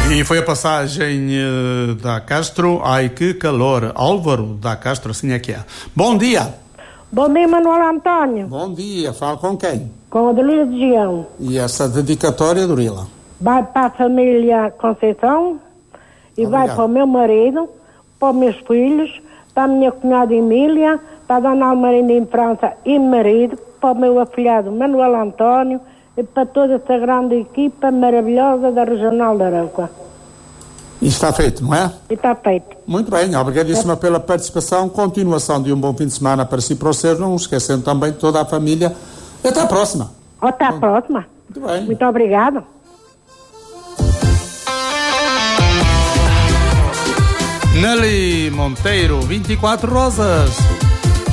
E foi a passagem da Castro. Ai, que calor. Álvaro da Castro, assim é que é. Bom dia. Bom dia, Manuel António. Bom dia. Fala com quem? Com a Dorila de Gião. E essa dedicatória, Dorila? Vai para a família Conceição e Obrigado. vai para o meu marido, para os meus filhos, para a minha cunhada Emília, para a dona Almarinda em França e marido, para o meu afilhado Manuel António e para toda essa grande equipa maravilhosa da Regional da Arauca. E está feito, não é? E está feito. Muito bem, obrigadíssima pela participação. Continuação de um bom fim de semana para si e para os seus, não esquecendo também toda a família. E até a próxima. Até a próxima. Muito bem. Muito obrigado. Nelly Monteiro, 24 Rosas.